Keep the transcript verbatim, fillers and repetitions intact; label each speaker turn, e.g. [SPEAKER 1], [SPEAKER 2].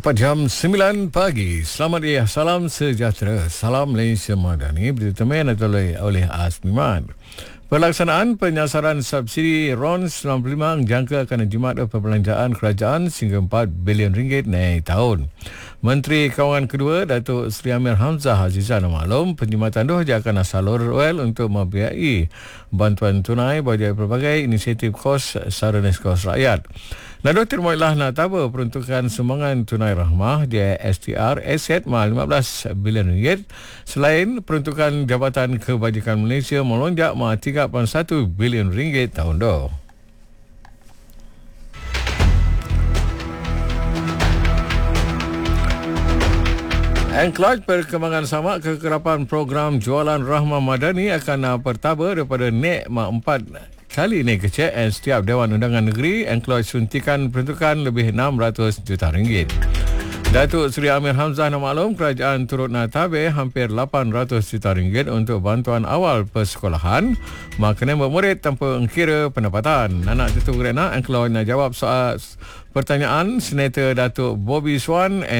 [SPEAKER 1] Tepat jam sembilan pagi. Selamat ya, salam sejahtera. Salam Malaysia Madani diteman oleh oleh Asmiman. Pelaksanaan penyasaran subsidi R O N sembilan puluh lima jangka akan jimat perbelanjaan kerajaan sehingga empat bilion ringgit naik tahun. Menteri Kewangan kedua, Datuk Seri Amir Hamzah Azizan maklum penjimatan itu akan salur well untuk membiayai bantuan tunai bagi pelbagai inisiatif kos sarana kos rakyat. Nado termoilah nak tahu peruntukan sumbangan tunai rahmah di S T R aset mal lima belas bilion ringgit. Selain peruntukan Jabatan Kebajikan Malaysia melonjak mal tiga puluh satu bilion ringgit tahun itu. Engkeloj perkembangan sama kekerapan program jualan rahmah madani akan pertaba daripada nek mak empat kali naik kecil dan setiap Dewan Undangan Negeri Engkeloj suntikan peruntukan lebih enam ratus juta ringgit. Datuk Seri Amir Hamzah nak maklum kerajaan turut nak tabih hampir lapan ratus juta ringgit untuk bantuan awal persekolahan makna bermurid tanpa engkira pendapatan. Anak tutu kerana Engkeloj nak jawab soal pertanyaan Senator Datuk Bobby Swan